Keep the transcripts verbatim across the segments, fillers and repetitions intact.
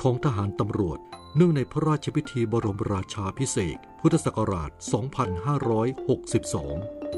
ของทหารตำรวจเนื่องในพระราชพิธีบรมราชาภิเษกพุทธศักราช สองพันห้าร้อยหกสิบสอง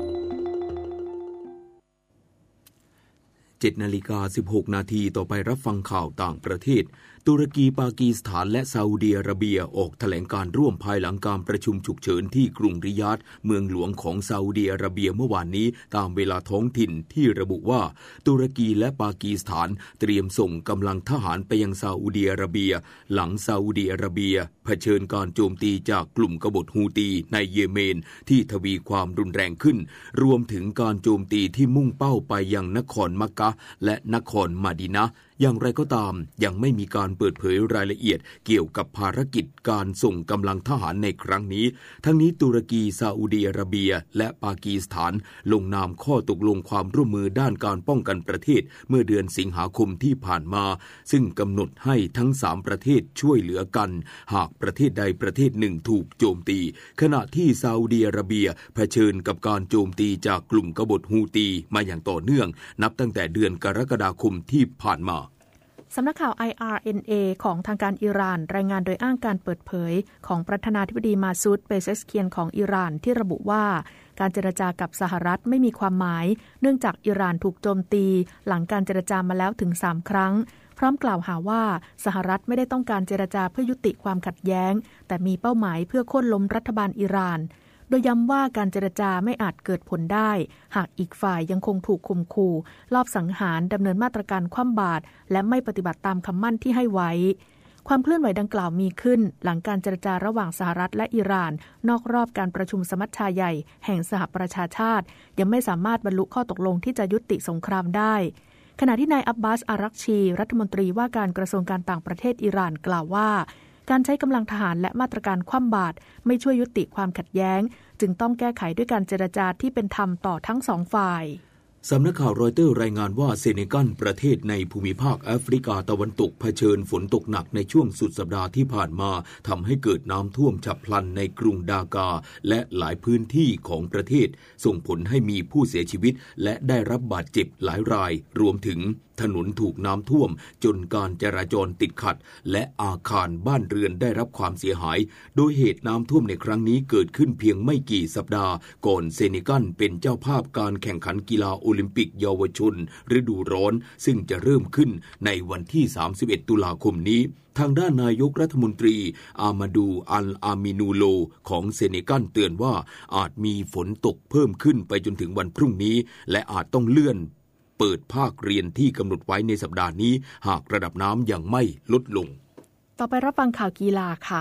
เจ็ดนาฬิกาสิบหกนาทีต่อไปรับฟังข่าวต่างประเทศตุรกีปากีสถานและซาอุดิอาระเบียออกแถลงการร่วมภายหลังการประชุมฉุกเฉินที่กรุงริยาดเมืองหลวงของซาอุดิอาระเบียเมื่อวานนี้ตามเวลาท้องถิ่นที่ระบุว่าตุรกีและปากีสถานเตรียมส่งกำลังทหารไปยังซาอุดิอาระเบียหลังซาอุดิอาระเบียเผชิญการโจมตีจากกลุ่มกบฏฮูตีในเยเมนที่ทวีความรุนแรงขึ้นรวมถึงการโจมตีที่มุ่งเป้าไปยังนครมักกะห์และนครมะดีนะห์อย่างไรก็ตามยังไม่มีการเปิดเผยรายละเอียดเกี่ยวกับภารกิจการส่งกำลังทหารในครั้งนี้ทั้งนี้ตุรกีซาอุดิอาระเบียและปากีสถานลงนามข้อตกลงความร่วมมือด้านการป้องกันประเทศเมื่อเดือนสิงหาคมที่ผ่านมาซึ่งกำหนดให้ทั้งสามประเทศช่วยเหลือกันหากประเทศใดประเทศหนึ่งถูกโจมตีขณะที่ซาอุดิอาระเบียเผชิญกับการโจมตีจากกลุ่มกบฏฮูตีมาอย่างต่อเนื่องนับตั้งแต่เดือนกรกฎาคมที่ผ่านมาสำนักข่าว ไอ อาร์ เอ็น เอ ของทางการอิหร่านรายงานโดยอ้างการเปิดเผยของประธานาธิบดีมาซูด เปเซชเคียนของอิหร่านที่ระบุว่าการเจรจากับสหรัฐไม่มีความหมายเนื่องจากอิหร่านถูกโจมตีหลังการเจรจามาแล้วถึงสามครั้งพร้อมกล่าวหาว่าสหรัฐไม่ได้ต้องการเจรจาเพื่อยุติความขัดแย้งแต่มีเป้าหมายเพื่อโค่นล้มรัฐบาลอิหร่านโดยย้ำว่าการเจรจาไม่อาจเกิดผลได้หากอีกฝ่ายยังคงถูกข่มขู่ลอบสังหารดำเนินมาตรการคว่ำบาตรและไม่ปฏิบัติตามคำมั่นที่ให้ไว้ความเคลื่อนไหวดังกล่าวมีขึ้นหลังการเจรจาระหว่างสหรัฐและอิหร่านนอกรอบการประชุมสมัชชาใหญ่แห่งสหประชาชาติยังไม่สามารถบรรลุข้อตกลงที่จะยุติสงครามได้ขณะที่นายอับบาส อารักชีรัฐมนตรีว่าการกระทรวงการต่างประเทศอิหร่านกล่าวว่าการใช้กำลังทหารและมาตรการคว่ำบาตรไม่ช่วยยุติความขัดแย้งจึงต้องแก้ไขด้วยการเจรจาที่เป็นธรรมต่อทั้งสองฝ่ายสำนักข่าวรอยเตอร์รายงานว่าเซเนกัลประเทศในภูมิภาคแอฟริกาตะวันตกเผชิญฝนตกหนักในช่วงสุดสัปดาห์ที่ผ่านมาทำให้เกิดน้ำท่วมฉับพลันในกรุงดากาและหลายพื้นที่ของประเทศส่งผลให้มีผู้เสียชีวิตและได้รับบาดเจ็บหลายรายรวมถึงถนนถูกน้ำท่วมจนการจราจรติดขัดและอาคารบ้านเรือนได้รับความเสียหายโดยเหตุน้ำท่วมในครั้งนี้เกิดขึ้นเพียงไม่กี่สัปดาห์ก่อนเซเนกัลเป็นเจ้าภาพการแข่งขันกีฬาโอลิมปิกเยาวชนฤดูร้อนซึ่งจะเริ่มขึ้นในวันที่สามสิบเอ็ดตุลาคมนี้ทางด้านนายกรัฐมนตรีอามาดูอัลอามินูโลของเซเนกัลเตือนว่าอาจมีฝนตกเพิ่มขึ้นไปจนถึงวันพรุ่งนี้และอาจต้องเลื่อนเปิดภาคเรียนที่กำหนดไว้ในสัปดาห์นี้หากระดับน้ำยังไม่ลดลงต่อไปรับฟังข่าวกีฬาค่ะ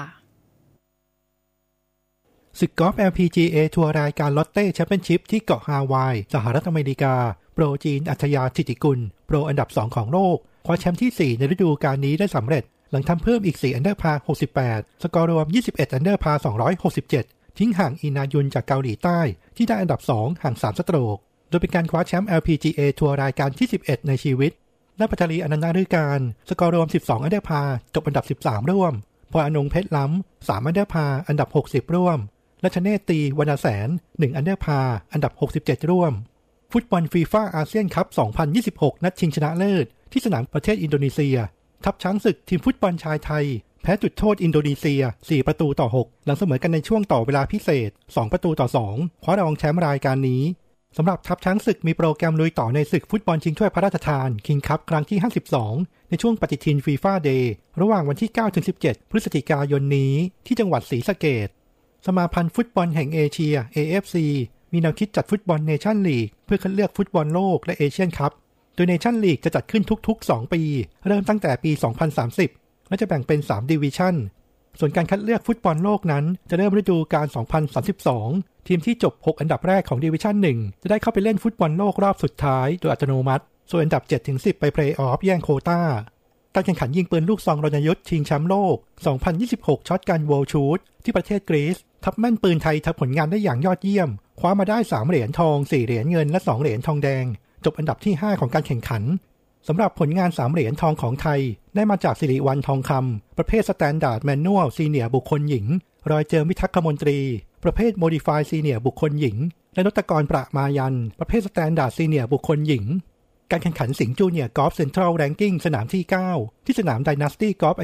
ศึกกอล์ฟ แอล พี จี เอ ทัวร์รายการลอตเต้แชมเปี้ยนชิพที่เกาะฮาวายสหรัฐอเมริกาโปรจีนอัจฉยาธิติกุลโปรอันดับสองของโลกคว้าแชมป์ที่สี่ในฤดูกาลนี้ได้สำเร็จหลังทำเพิ่มอีกสี่อันเดอร์พาร์หกสิบแปดสกอร์รวมยี่สิบเอ็ดอันเดอร์พาร์สองร้อยหกสิบเจ็ดทิ้งห่างอินายุนจากเกาหลีใต้ที่ได้อันดับสองห่างสามสโตรกโดยเป็นการคว้าแชมป์ แอล พี จี เอ ทัวร์รายการที่สิบเอ็ดในชีวิตและปัทลีอนันต์ฤการสกอร์รวมสิบสองอันเดอร์พาร์จบอันดับสิบสามร่วมพลอยอนงเพชรล้ำสามอันเดอร์พาร์อันดับหกสิบร่วมและชเนตตีวรรณแสนหนึ่งอันเดอร์พาร์อันดับหกสิบเจ็ดร่วมฟุตบอลฟีฟ่าอาเซียนคัพสองพันยี่สิบหกนัดชิงชนะเลิศที่สนามประเทศอินโดนีเซียทัพช้างศึกทีมฟุตบอลชายไทยแพ้จุดโทษอินโดนีเซียสี่ประตูต่อหกหลังเสมอกันในช่วงต่อเวลาพิเศษสองประตูต่อสองคว้ารองแชมป์รายการนี้สำหรับทัพช้างศึกมีโปรแกรมลุยต่อในศึกฟุตบอลชิงถ้วยพระราชทานคิงคัพครั้งที่ห้าสิบสองในช่วงปฏิทินฟีฟ่าเดย์ระหว่างวันที่เก้าถึงสิบเจ็ดพฤศจิกายนนี้ที่จังหวัดศรีสะเกษสมาพันธ์ฟุตบอลแห่งเอเชีย เอ เอฟ ซี มีแนวคิดจัดฟุตบอลเนชั่นลีกเพื่อคัดเลือกฟุตบอลโลกและเอเชียนคัพโดยเนชั่นลีกจะจัดขึ้นทุกๆสองปีเริ่มตั้งแต่ปีสองพันสามสิบและจะแบ่งเป็นสามดิวิชั่นส่วนการคัดเลือกฟุตบอลโลกนั้นจะเริ่มฤดูกาลสองพันสามสิบสองทีมที่จบหกอันดับแรกของดิวิชั่นหนึ่งจะได้เข้าไปเล่นฟุตบอลโลกรอบสุดท้ายโดยอัตโนมัติส่วนอันดับ เจ็ดถึงสิบ ไปเพลย์ออฟแย่งโควต้าการแข่งขันยิงปืนลูกซองรณยุทธ์ชิงแชมป์โลกสองพันยี่สิบหกช็อตกัน World Shoot ที่ประเทศกรีซทัพแม่นปืนไทยทำผลงานได้อย่างยอดเยี่ยมคว้ามาได้สามเหรียญทองสี่เหรียญเงินและสองเหรียญทองแดงจบอันดับที่ห้าของการแข่งขันสำหรับผลงานสามเหรียญทองของไทยได้มาจากสิริวัลย์ทองคำประเภทสแตนดาร์ดแมนนวลซีเนียร์บุคคลหญิงรอยเจอมิทักษมนตรีประเภทโมดิฟายซีเนียร์บุคคลหญิงและนตกรประมายันประเภทสแตนดาร์ดซีเนียร์บุคคลหญิงการแข่งขันสิงห์จูเนียร์กอล์ฟเซ็นทรัลแรงกิ้งสนามที่เก้าที่สนามไดนาสตี้กอล์ฟ